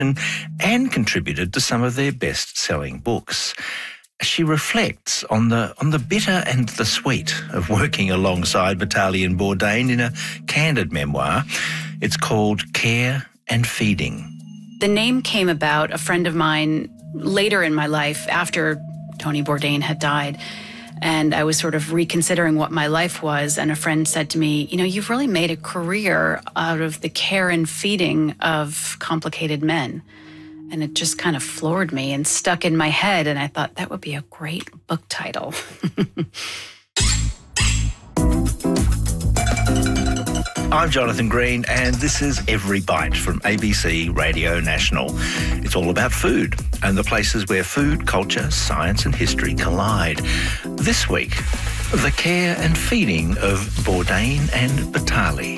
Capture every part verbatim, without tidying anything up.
and contributed to some of their best-selling books. She reflects on the on the bitter and the sweet of working alongside Battalion Bourdain in a candid memoir. It's called Care and Feeding. The name came about, a friend of mine later in my life, after Tony Bourdain had died, and I was sort of reconsidering what my life was, and a friend said to me, you know, you've really made a career out of the care and feeding of complicated men. And it just kind of floored me and stuck in my head, and I thought that would be a great book title. I'm Jonathan Green, and this is Every Bite from A B C Radio National. It's all about food and the places where food, culture, science and history collide. This week, the care and feeding of Bourdain and Batali.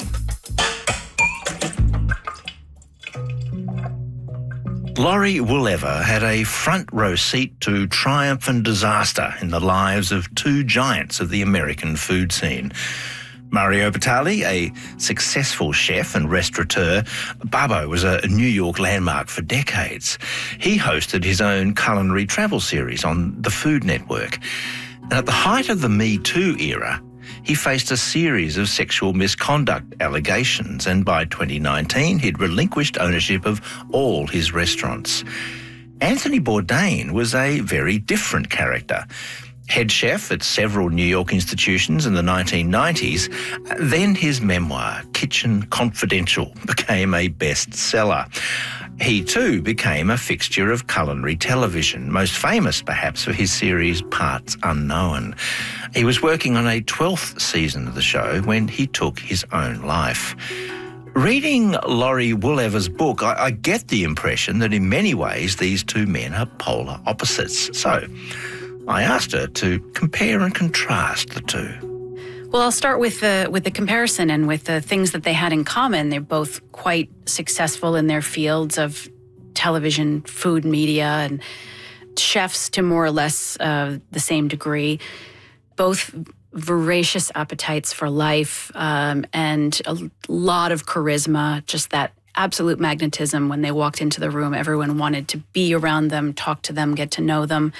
Laurie Woolever had a front row seat to triumph and disaster in the lives of two giants of the American food scene. Mario Batali, a successful chef and restaurateur, Babbo was a New York landmark for decades. He hosted his own culinary travel series on the Food Network. And at the height of the Me Too era, he faced a series of sexual misconduct allegations, and by twenty nineteen, he'd relinquished ownership of all his restaurants. Anthony Bourdain was a very different character. Head chef at several New York institutions in the nineteen nineties, then his memoir, Kitchen Confidential, became a bestseller. He too became a fixture of culinary television, most famous perhaps for his series Parts Unknown. He was working on a twelfth season of the show when he took his own life. Reading Laurie Woolever's book, I, I get the impression that in many ways these two men are polar opposites. So I asked her to compare and contrast the two. Well, I'll start with the with the comparison and with the things that they had in common. They're both quite successful in their fields of television, food, media, and chefs to more or less uh, the same degree. Both voracious appetites for life um, and a lot of charisma, just that absolute magnetism. When they walked into the room, everyone wanted to be around them, talk to them, get to know them.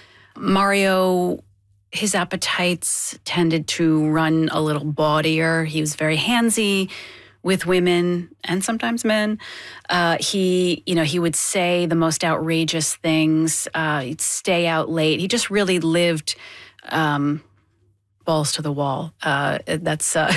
Mario, his appetites tended to run a little bawdier. He was very handsy with women and sometimes men. Uh, he, you know, he would say the most outrageous things. Uh, he'd stay out late. He just really lived um, balls to the wall. Uh, that's, uh,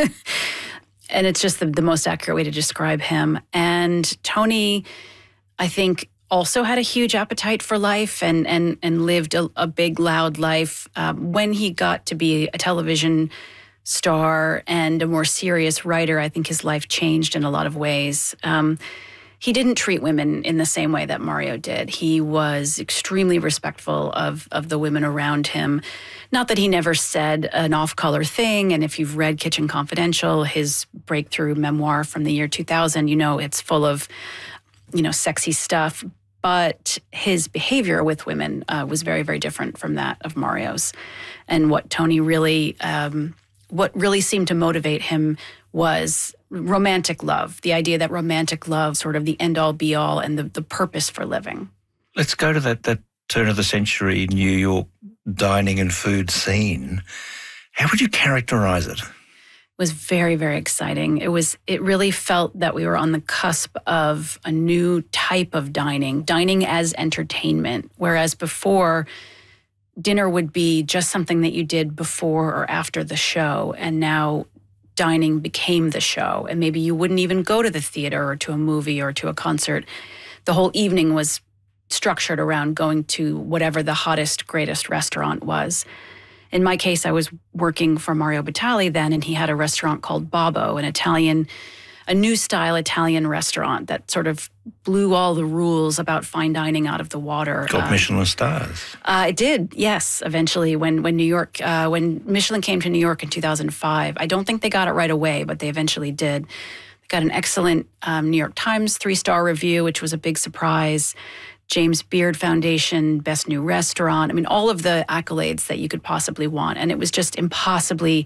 and it's just the, the most accurate way to describe him. And Tony, I think, also had a huge appetite for life and and and lived a, a big, loud life. Um, when he got to be a television star and a more serious writer, I think his life changed in a lot of ways. Um, he didn't treat women in the same way that Mario did. He was extremely respectful of of the women around him. Not that he never said an off-color thing, and if you've read Kitchen Confidential, his breakthrough memoir from the year two thousand, you know it's full of you know, sexy stuff, but his behavior with women uh, was very, very different from that of Mario's. And what Tony really, um, what really seemed to motivate him was romantic love, the idea that romantic love, sort of the end-all, be-all, and the, the purpose for living. Let's go to that, that turn-of-the-century New York dining and food scene. How would you characterize it? Was very, very exciting. It was, it really felt that we were on the cusp of a new type of dining, dining as entertainment, whereas before, dinner would be just something that you did before or after the show, and now dining became the show, and maybe you wouldn't even go to the theater or to a movie or to a concert. The whole evening was structured around going to whatever the hottest, greatest restaurant was. In my case, I was working for Mario Batali then, and he had a restaurant called Babbo, an Italian, a new style Italian restaurant that sort of blew all the rules about fine dining out of the water. Got uh, Michelin stars. Uh, it did, yes, eventually, when when New York, uh, when Michelin came to New York in two thousand five. I don't think they got it right away, but they eventually did. They got an excellent um, New York Times three-star review, which was a big surprise. James Beard Foundation, Best New Restaurant. I mean, all of the accolades that you could possibly want. And it was just impossibly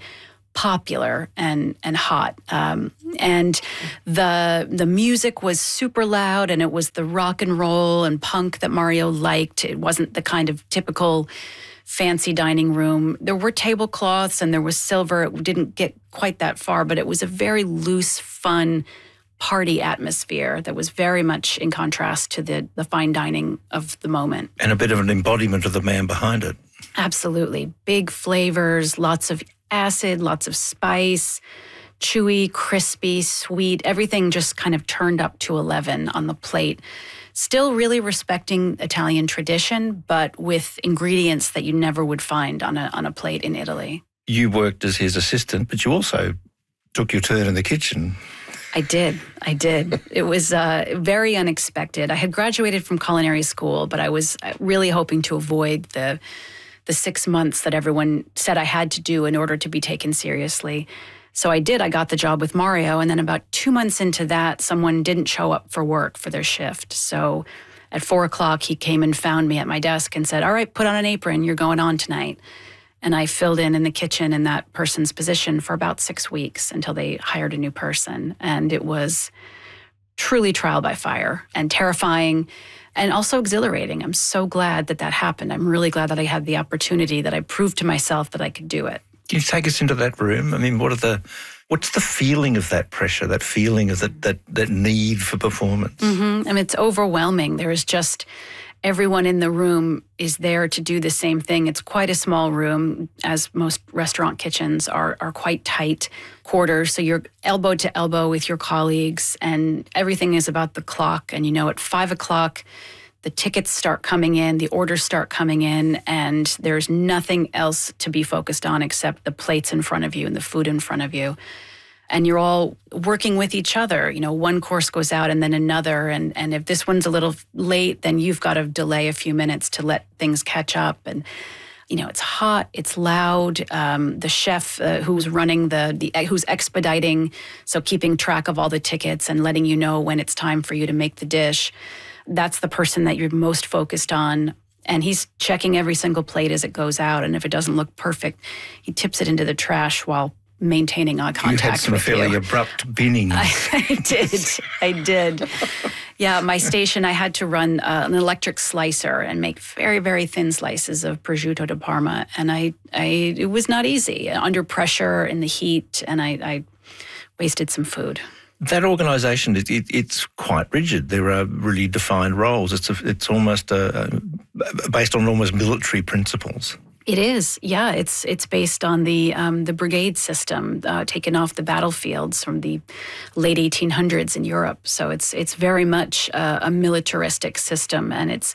popular and and hot. Um, and the the music was super loud, and it was the rock and roll and punk that Mario liked. It wasn't the kind of typical fancy dining room. There were tablecloths and there was silver. It didn't get quite that far, but it was a very loose, fun party atmosphere that was very much in contrast to the the fine dining of the moment. And a bit of an embodiment of the man behind it. Absolutely. Big flavors, lots of acid, lots of spice, chewy, crispy, sweet, everything just kind of turned up to eleven on the plate. Still really respecting Italian tradition, but with ingredients that you never would find on a on a plate in Italy. You worked as his assistant, but you also took your turn in the kitchen. I did. I did. It was uh, very unexpected. I had graduated from culinary school, but I was really hoping to avoid the the six months that everyone said I had to do in order to be taken seriously. So I did. I got the job with Mario. And then about two months into that, someone didn't show up for work for their shift. So at four o'clock, he came and found me at my desk and said, all right, put on an apron. You're going on tonight. And I filled in in the kitchen in that person's position for about six weeks until they hired a new person. And it was truly trial by fire and terrifying and also exhilarating. I'm so glad that that happened. I'm really glad that I had the opportunity, that I proved to myself that I could do it. Can you take us into that room? I mean, what are the, what's the feeling of that pressure, that feeling of that that, that need for performance? Mm-hmm. I mean, it's overwhelming. There is just, everyone in the room is there to do the same thing. It's quite a small room, as most restaurant kitchens are are quite tight quarters. So you're elbow to elbow with your colleagues, and everything is about the clock. And you know, at five o'clock, the tickets start coming in, the orders start coming in, and there's nothing else to be focused on except the plates in front of you and the food in front of you. And you're all working with each other. You know, one course goes out and then another. And, and if this one's a little late, then you've got to delay a few minutes to let things catch up. And, you know, it's hot, it's loud. Um, the chef uh, who's running the, the, who's expediting, so keeping track of all the tickets and letting you know when it's time for you to make the dish, that's the person that you're most focused on. And he's checking every single plate as it goes out. And if it doesn't look perfect, he tips it into the trash while maintaining eye contact. You had some with fairly you. abrupt binning. I, I did. I did. Yeah, my station, I had to run uh, an electric slicer and make very, very thin slices of prosciutto di Parma. And I, I, it was not easy, under pressure in the heat, and I, I wasted some food. That organisation, it, it, it's quite rigid. There are really defined roles. It's a, it's almost a, a, based on almost military principles. It is, yeah. It's it's based on the um, the brigade system uh, taken off the battlefields from the late eighteen hundreds in Europe. So it's it's very much uh, a militaristic system, and it's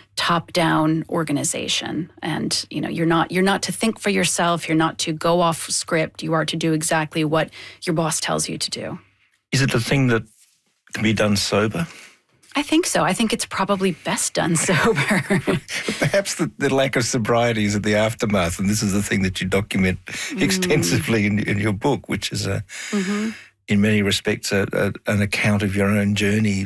top-down organization. And you know, you're not you're not to think for yourself. You're not to go off script. You are to do exactly what your boss tells you to do. Is it a thing that can be done sober? I think so. I think it's probably best done sober. Perhaps the, the lack of sobriety is at the aftermath, and this is the thing that you document mm. extensively in, in your book, which is, a, mm-hmm. in many respects, a, a, an account of your own journey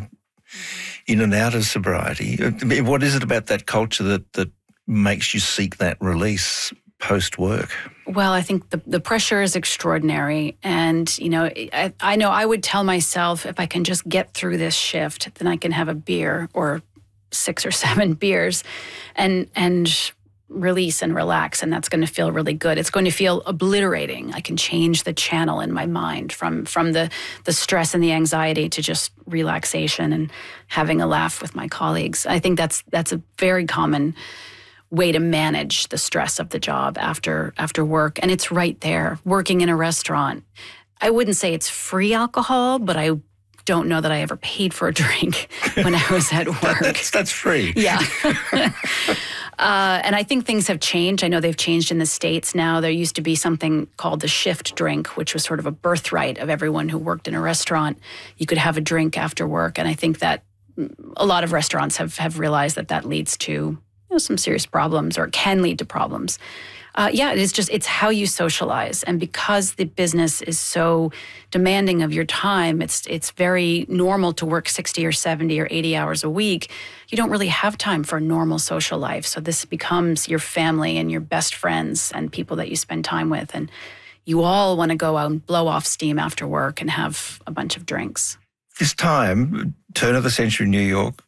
in and out of sobriety. I mean, what is it about that culture that, that makes you seek that release post-work? Well, I think the, the pressure is extraordinary. And, you know, I, I know I would tell myself, if I can just get through this shift, then I can have a beer or six or seven beers and and release and relax. And that's going to feel really good. It's going to feel obliterating. I can change the channel in my mind from, from the, the stress and the anxiety to just relaxation and having a laugh with my colleagues. I think that's that's a very common way to manage the stress of the job after after work. And it's right there, working in a restaurant. I wouldn't say it's free alcohol, but I don't know that I ever paid for a drink when I was at work. that's, that's free. Yeah. uh, and I think things have changed. I know they've changed in the States now. There used to be something called the shift drink, which was sort of a birthright of everyone who worked in a restaurant. You could have a drink after work. And I think that a lot of restaurants have, have realized that that leads to You know, some serious problems, or can lead to problems. Uh, yeah, it is just, it's how you socialize. And because the business is so demanding of your time, it's it's very normal to work sixty or seventy or eighty hours a week. You don't really have time for a normal social life. So this becomes your family and your best friends and people that you spend time with. And, you all want to go out and blow off steam after work and have a bunch of drinks. This time, turn of the century New York,